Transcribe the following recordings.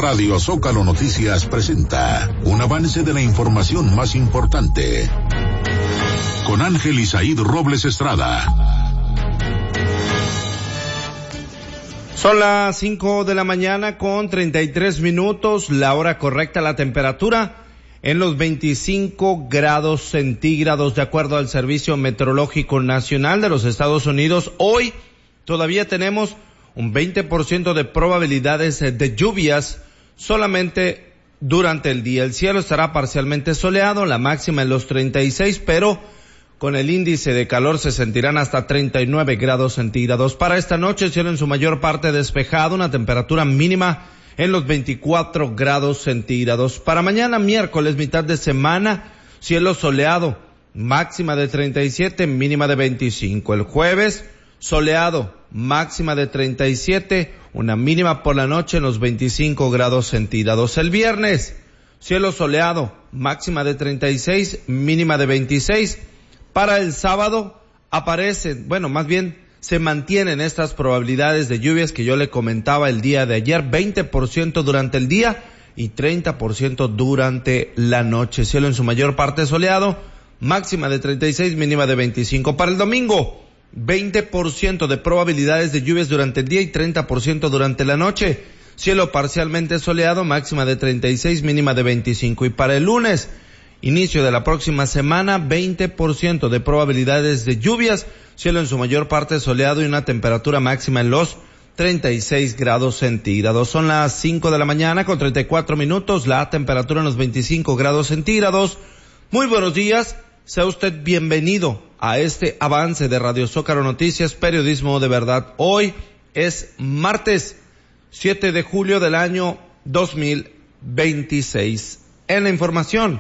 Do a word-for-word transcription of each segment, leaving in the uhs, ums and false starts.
Radio Zócalo Noticias presenta un avance de la información más importante con Ángel Isaíd Robles Estrada. Son las cinco de la mañana con treinta y tres minutos, la hora correcta, la temperatura en los veinticinco grados centígrados de acuerdo al Servicio Meteorológico Nacional de los Estados Unidos. Hoy todavía tenemos un veinte por ciento de probabilidades de lluvias solamente durante el día. El cielo estará parcialmente soleado, la máxima en los treinta y seis, pero con el índice de calor se sentirán hasta treinta y nueve grados centígrados. Para esta noche, cielo en su mayor parte despejado, una temperatura mínima en los veinticuatro grados centígrados. Para mañana, miércoles, mitad de semana, cielo soleado, máxima de treinta y siete, mínima de veinticinco. El jueves, soleado, máxima de treinta y siete, una mínima por la noche en los veinticinco grados centígrados. El viernes, cielo soleado, máxima de treinta y seis, mínima de veintiséis. Para el sábado aparecen, bueno, más bien se mantienen estas probabilidades de lluvias que yo le comentaba el día de ayer, veinte por ciento durante el día y treinta por ciento durante la noche. Cielo en su mayor parte soleado, máxima de treinta y seis, mínima de veinticinco. Para el domingo, veinte por ciento de probabilidades de lluvias durante el día y treinta por ciento durante la noche. Cielo parcialmente soleado, máxima de treinta y seis, mínima de veinticinco. Y para el lunes, inicio de la próxima semana, veinte por ciento de probabilidades de lluvias, cielo en su mayor parte soleado y una temperatura máxima en los treinta y seis grados centígrados. Son las cinco de la mañana con treinta y cuatro minutos, la temperatura en los veinticinco grados centígrados. Muy buenos días, sea usted bienvenido a este avance de Radio Zócalo Noticias, periodismo de verdad. Hoy es martes siete de julio del año dos mil veintiséis. En la información,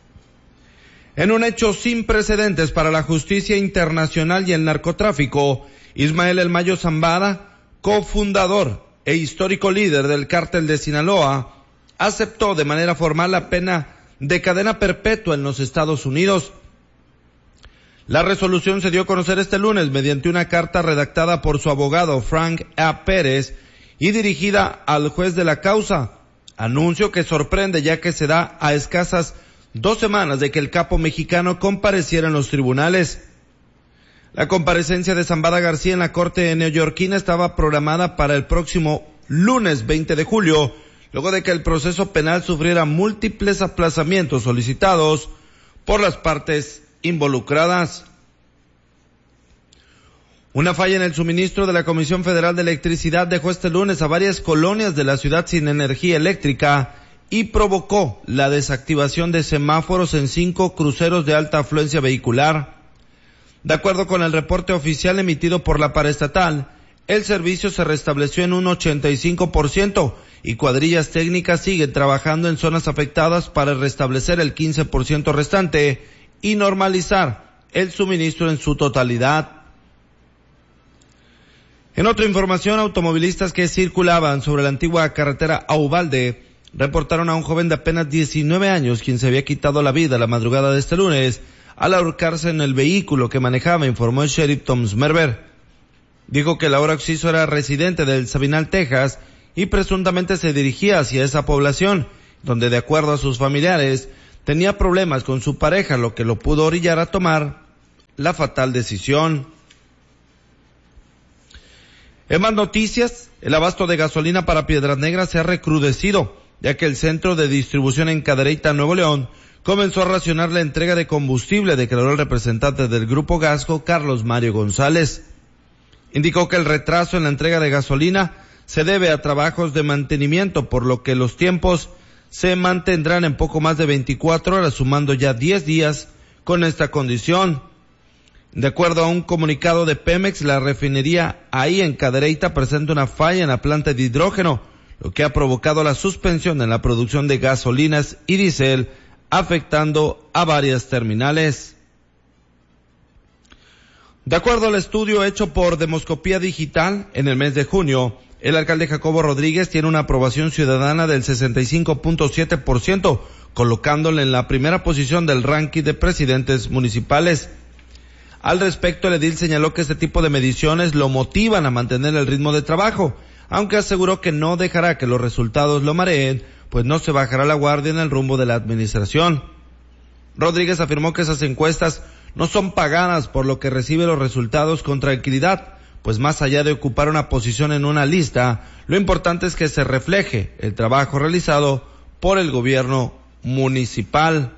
en un hecho sin precedentes para la justicia internacional y el narcotráfico, Ismael El Mayo Zambada, cofundador e histórico líder del cártel de Sinaloa, aceptó de manera formal la pena de cadena perpetua en los Estados Unidos. La resolución se dio a conocer este lunes mediante una carta redactada por su abogado Frank A. Pérez y dirigida al juez de la causa, anuncio que sorprende ya que se da a escasas dos semanas de que el capo mexicano compareciera en los tribunales. La comparecencia de Zambada García en la corte neoyorquina estaba programada para el próximo lunes veinte de julio, luego de que el proceso penal sufriera múltiples aplazamientos solicitados por las partes involucradas. Una falla en el suministro de la Comisión Federal de Electricidad dejó este lunes a varias colonias de la ciudad sin energía eléctrica y provocó la desactivación de semáforos en cinco cruceros de alta afluencia vehicular. De acuerdo con el reporte oficial emitido por la paraestatal, el servicio se restableció en un ochenta y cinco por ciento y cuadrillas técnicas siguen trabajando en zonas afectadas para restablecer el quince por ciento restante y normalizar el suministro en su totalidad. En otra información, automovilistas que circulaban sobre la antigua carretera a Uvalde reportaron a un joven de apenas diecinueve años quien se había quitado la vida la madrugada de este lunes al ahorcarse en el vehículo que manejaba, informó el sheriff Tom Smerber. Dijo que el ahora occiso era residente del Sabinal, Texas, y presuntamente se dirigía hacia esa población, donde de acuerdo a sus familiares tenía problemas con su pareja, lo que lo pudo orillar a tomar la fatal decisión. En más noticias, el abasto de gasolina para Piedras Negras se ha recrudecido, ya que el centro de distribución en Cadereyta, Nuevo León, comenzó a racionar la entrega de combustible, declaró el representante del Grupo Gasco, Carlos Mario González. Indicó que el retraso en la entrega de gasolina se debe a trabajos de mantenimiento, por lo que los tiempos se mantendrán en poco más de veinticuatro horas, sumando ya diez días con esta condición. De acuerdo a un comunicado de Pemex, la refinería ahí en Cadereyta presenta una falla en la planta de hidrógeno, lo que ha provocado la suspensión en la producción de gasolinas y diésel, afectando a varias terminales. De acuerdo al estudio hecho por Demoscopía Digital en el mes de junio, el alcalde Jacobo Rodríguez tiene una aprobación ciudadana del sesenta y cinco punto siete por ciento, colocándole en la primera posición del ranking de presidentes municipales. Al respecto, el edil señaló que este tipo de mediciones lo motivan a mantener el ritmo de trabajo, aunque aseguró que no dejará que los resultados lo mareen, pues no se bajará la guardia en el rumbo de la administración. Rodríguez afirmó que esas encuestas no son pagadas, por lo que recibe los resultados con tranquilidad, pues más allá de ocupar una posición en una lista, lo importante es que se refleje el trabajo realizado por el gobierno municipal.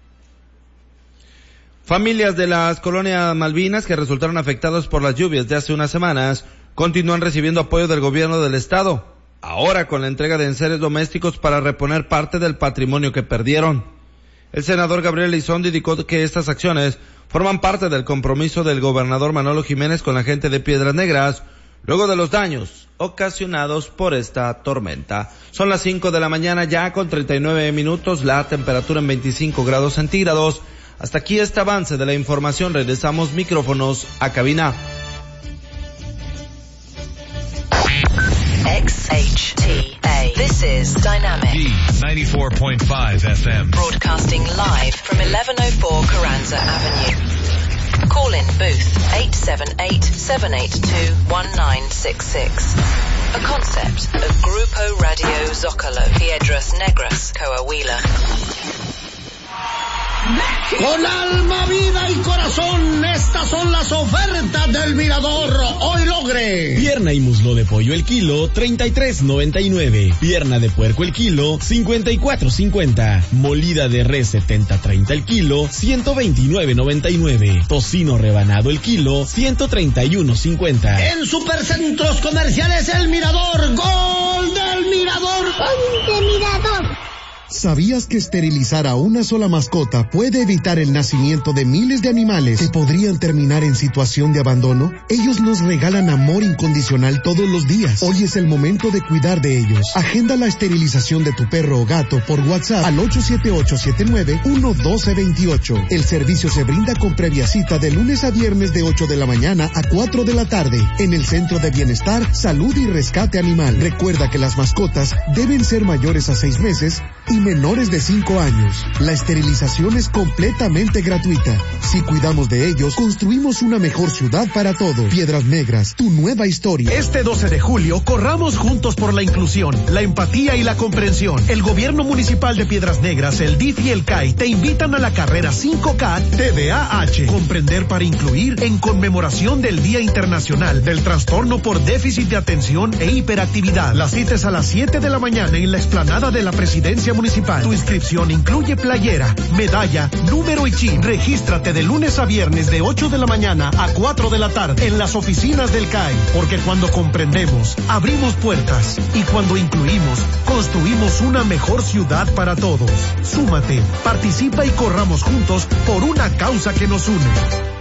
Familias de las colonias Malvinas que resultaron afectadas por las lluvias de hace unas semanas continúan recibiendo apoyo del gobierno del estado, ahora con la entrega de enseres domésticos para reponer parte del patrimonio que perdieron. El senador Gabriel Elizondo indicó que estas acciones forman parte del compromiso del gobernador Manolo Jiménez con la gente de Piedras Negras, luego de los daños ocasionados por esta tormenta. Son las cinco de la mañana ya con treinta y nueve minutos, la temperatura en veinticinco grados centígrados. Hasta aquí este avance de la información. Regresamos micrófonos a cabina. X H T A. This is Dynamic. D ninety-four point five F M. Broadcasting live from eleven oh four Carranza Avenue. Call in booth eight seven eight, seven eight two, one nine six six. A concept of Grupo Radio Zócalo, Piedras Negras, Coahuila. Con alma, vida y corazón, estas son las ofertas del Mirador. Hoy logre. Pierna y muslo de pollo el kilo, treinta y tres noventa y nueve. Pierna de puerco el kilo, cincuenta y cuatro cincuenta. Molida de res setenta treinta el kilo, ciento veintinueve noventa y nueve. Tocino rebanado el kilo, ciento treinta y uno cincuenta. En Supercentros Comerciales El Mirador, gol del Mirador. ¡Gol del Mirador! ¿Sabías que esterilizar a una sola mascota puede evitar el nacimiento de miles de animales que podrían terminar en situación de abandono? Ellos nos regalan amor incondicional todos los días. Hoy es el momento de cuidar de ellos. Agenda la esterilización de tu perro o gato por WhatsApp al ocho siete ocho siete nueve uno uno dos dos ocho. El servicio se brinda con previa cita de lunes a viernes de ocho de la mañana a cuatro de la tarde en el Centro de Bienestar, Salud y Rescate Animal. Recuerda que las mascotas deben ser mayores a seis meses y menores de cinco años. La esterilización es completamente gratuita. Si cuidamos de ellos, construimos una mejor ciudad para todos. Piedras Negras, tu nueva historia. Este doce de julio, corramos juntos por la inclusión, la empatía y la comprensión. El Gobierno Municipal de Piedras Negras, el D I F y el C A I te invitan a la carrera cinco K T D A H. Comprender para incluir, en conmemoración del Día Internacional del Trastorno por Déficit de Atención e Hiperactividad. Las citas a las siete de la mañana en la explanada de la Presidencia Municipal. Tu inscripción incluye playera, medalla, número y chip. Regístrate de lunes a viernes de ocho de la mañana a cuatro de la tarde en las oficinas del C A I. Porque cuando comprendemos, abrimos puertas. Y cuando incluimos, construimos una mejor ciudad para todos. Súmate, participa y corramos juntos por una causa que nos une.